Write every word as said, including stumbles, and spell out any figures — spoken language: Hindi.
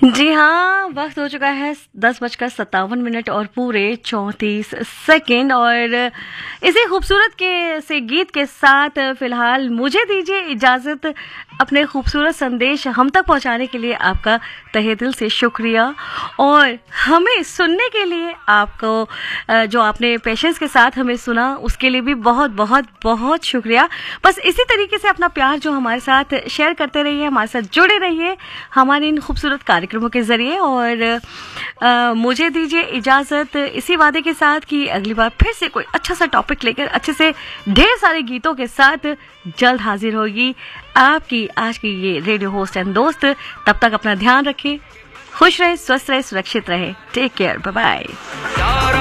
जी हाँ, वक्त हो चुका है दस बजकर सत्तावन मिनट और पूरे चौंतीस सेकंड। और इसी खूबसूरत के से गीत के साथ फिलहाल मुझे दीजिए इजाज़त। अपने खूबसूरत संदेश हम तक पहुंचाने के लिए आपका तहे दिल से शुक्रिया, और हमें सुनने के लिए आपको जो आपने पेशेंस के साथ हमें सुना उसके लिए भी बहुत बहुत बहुत शुक्रिया। बस इसी तरीके से अपना प्यार जो हमारे साथ शेयर करते रहिए, हमारे साथ जुड़े रहिए हमारे इन खूबसूरत कार्यक्रमों के जरिए। और आ, मुझे दीजिए इजाज़त इसी वादे के साथ कि अगली बार फिर से कोई अच्छा सा टॉपिक लेकर अच्छे से ढेर सारे गीतों के साथ जल्द हाजिर होगी आपकी आज की ये रेडियो होस्ट एंड दोस्त। तब तक अपना ध्यान रखें, खुश रहे, स्वस्थ रहे, सुरक्षित रहे। Take care, bye bye.